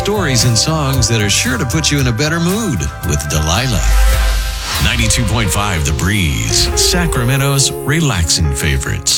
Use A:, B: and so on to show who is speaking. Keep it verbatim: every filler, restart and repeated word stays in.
A: stories and songs that are sure to put you in a better mood with Delilah. ninety-two point five The Breeze, Sacramento's relaxing favorites.